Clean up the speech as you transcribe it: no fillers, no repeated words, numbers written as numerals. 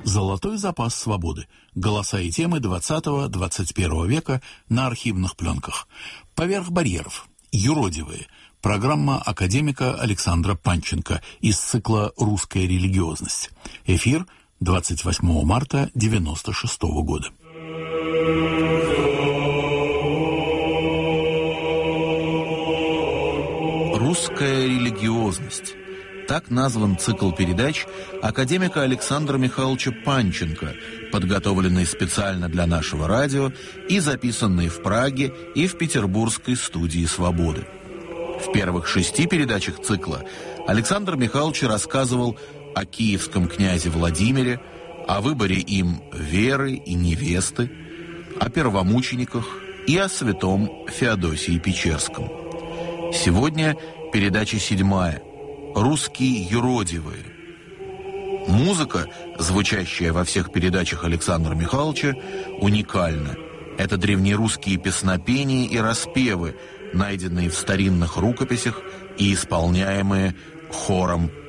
«Золотой запас свободы. Голоса и темы 20-21 века на архивных пленках». «Поверх барьеров. Юродивые». Программа академика Александра Панченко из цикла «Русская религиозность». Эфир 28 марта 1996 года. «Русская религиозность». Так назван цикл передач академика Александра Михайловича Панченко, подготовленный специально для нашего радио и записанный в Праге и в петербургской студии «Свободы». В первых 6 передачах цикла Александр Михайлович рассказывал о киевском князе Владимире, о выборе им веры и невесты, о первомучениках и о святом Феодосии Печерском. Сегодня передача 7 «Русские юродивые». Музыка, звучащая во всех передачах Александра Михайловича, уникальна. Это древнерусские песнопения и распевы, найденные в старинных рукописях и исполняемые хором